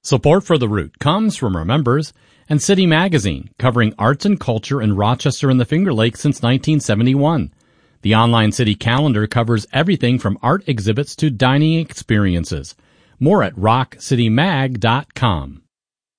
Support for The Root comes from our members and City Magazine, covering arts and culture in Rochester and the Finger Lakes since 1971. The online city calendar covers everything from art exhibits to dining experiences. More at rockcitymag.com.